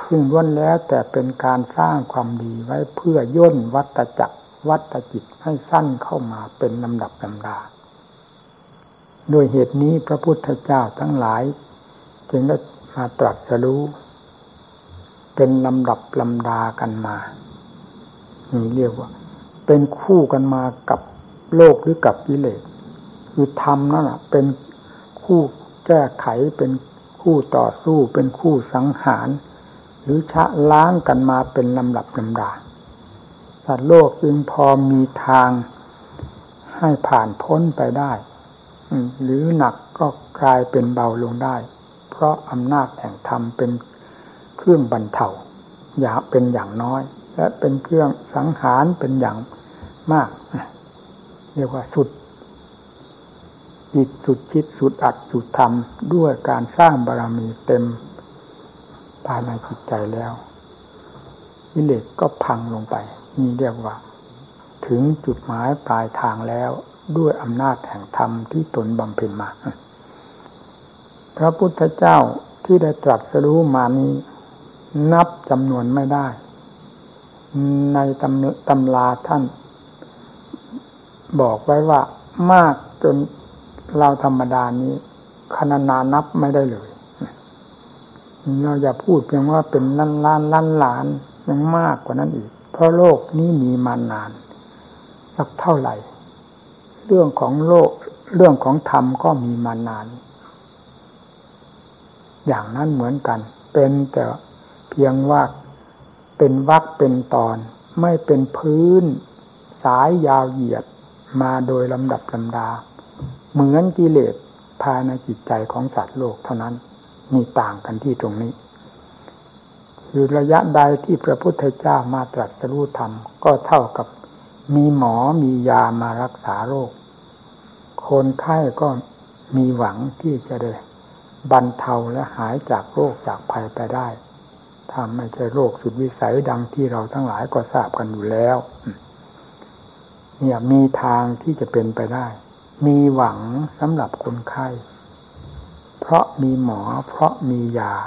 ซึ่งล้วนแล้วแต่เป็นการสร้างความดีไว้เพื่อย่นวัฏจักรวัฏจิตให้สั้นเข้ามาเป็นลำดับลำดาโดยเหตุนี้พระพุทธเจ้าทั้งหลายจึงได้มาตรัสรู้เป็นลำดับลำดากันมานี่เรียกว่าเป็นคู่กันมากับโลกหรือกับกิเลสคือธรรมนั่นแหละเป็นคู่แก้ไขเป็นคู่ต่อสู้เป็นคู่สังหารหรือชะล้างกันมาเป็นลำดับลำดาสัตว์โลกจึงพอมีทางให้ผ่านพ้นไปได้หรือหนักก็กลายเป็นเบาลงได้เพราะอำนาจแห่งธรรมเป็นเครื่องบรรเทาอย่างเป็นอย่างน้อยและเป็นเครื่องสังหารเป็นอย่างมากเรียกว่าสุดจิตสุดคิดสุดอัดสุดทำด้วยการสร้างบารมีเต็มภายในจิตใจแล้วกิเลสก็พังลงไปนี่เรียกว่าถึงจุดหมายปลายทางแล้วด้วยอำนาจแห่งธรรมที่ตนบำเพ็ญมาพระพุทธเจ้าที่ได้ตรัสรู้มานี้นับจำนวนไม่ได้ในตำราท่านบอกไว้ว่ามากจนเราธรรมดานี้คณนานับไม่ได้เลยเราอย่าพูดเพียงว่าเป็นล้านล้านยังมากกว่านั้นอีกเพราะโลกนี้มีมานานสักเท่าไหร่เรื่องของโลกเรื่องของธรรมก็มีมานานอย่างนั้นเหมือนกันเป็นแต่เพียงว่าเป็นวรรคเป็นตอนไม่เป็นพื้นสายยาวเหยียดมาโดยลำดับลำดาเหมือนกิเลสภายในจิตใจของสัตว์โลกเท่านั้นมีต่างกันที่ตรงนี้คือระยะใดที่พระพุทธเจ้ามาตรัสรู้ธรรมก็เท่ากับมีหมอมียามารักษาโรคคนไข้ก็มีหวังที่จะได้บรรเทาและหายจากโรคจากภัยไปได้ถ้าไม่ใช่โรคสุดวิสัยดังที่เราทั้งหลายก็ทราบกันอยู่แล้วเนี่ยมีทางที่จะเป็นไปได้มีหวังสำหรับคนไข้เพราะมีหมอเพราะมียา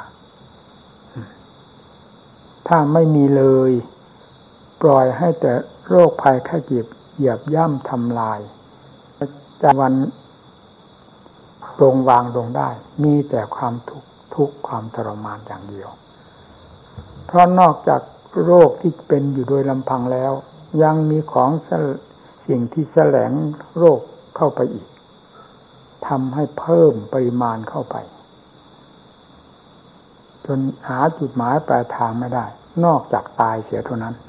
ถ้าไม่มีเลยปล่อยให้แต่โรคภัยไข้เจ็บเหยียบย่ำทำลายจะวันลงวางลงได้มีแต่ความทุกข์ความทรมานอย่างเดียวเพราะนอกจากโรคที่เป็นอยู่โดยลำพังแล้วยังมีของสิ่งที่แสลงโรคเข้าไปอีกทำให้เพิ่มปริมาณเข้าไปจนหาจุดหมายปลายทางไม่ได้นอกจากตายเสียเท่านั้น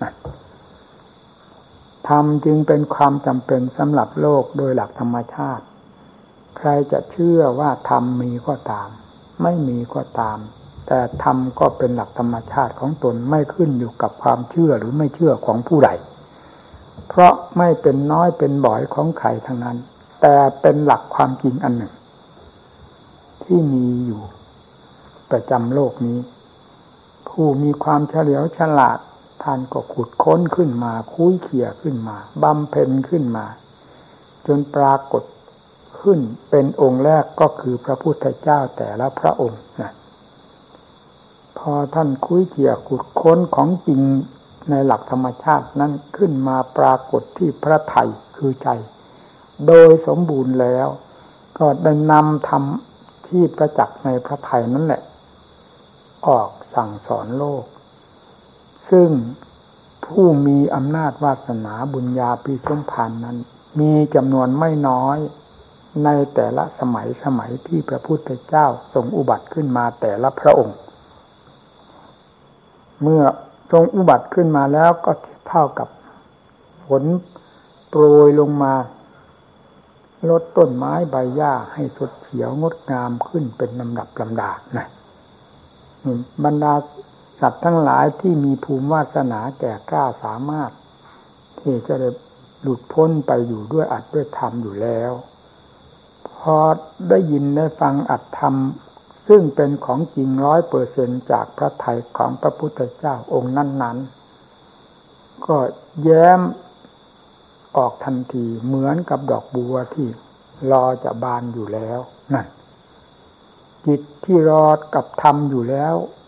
ธรรมจึงเป็นความจำเป็นสำหรับโลกโดยหลักธรรมชาติใครจะเชื่อว่าธรรมมีก็ตามไม่มีก็ตามแต่ธรรมก็เป็นหลักธรรมชาติของตนไม่ขึ้นอยู่กับความเชื่อหรือไม่เชื่อของผู้ใดเพราะไม่เป็นน้อยเป็นบ่อยของใครทั้งนั้นแต่เป็นหลักความจริงอันหนึ่งที่มีอยู่ประจำโลกนี้ผู้มีความเฉลียวฉลาดท่านก็ขุดค้นขึ้นมาคุ้ยเขี่ยขึ้นมาบำเพ็ญขึ้นมาจนปรากฏขึ้นเป็นองค์แรกก็คือพระพุทธเจ้าแต่ละพระองค์นะพอท่านคุ้ยเขี่ยขุดค้นของจริงในหลักธรรมชาตินั้นขึ้นมาปรากฏที่พระทัยคือใจโดยสมบูรณ์แล้วก็ได้นำธรรมที่ประจักษ์ในพระทัยนั่นแหละออกสั่งสอนโลกซึ่งผู้มีอำนาจวาสนาบุญญาภิสมภารนั้นมีจำนวนไม่น้อยในแต่ละสมัยที่พระพุทธเจ้าทรงอุบัติขึ้นมาแต่ละพระองค์เมื่อทรงอุบัติขึ้นมาแล้วก็เท่ากับฝนโปรยลงมาลดต้นไม้ใบหญ้าให้สดเขียวงดงามขึ้นเป็นลำดับลำดานะบรรดาสัตว์ทั้งหลายที่มีภูมิวาสนาแก่กล้าสามารถที่จะได้หลุดพ้นไปอยู่ด้วยอัตด้วยธรรมอยู่แล้วพอได้ยินได้ฟังอัตธรรมซึ่งเป็นของจริง 100% จากพระทัยของพระพุทธเจ้าองค์นั้นๆก็แย้มออกทันทีเหมือนกับดอกบัวที่รอจะบานอยู่แล้วนั่นจิตที่รอกับธรรมอยู่แล้ว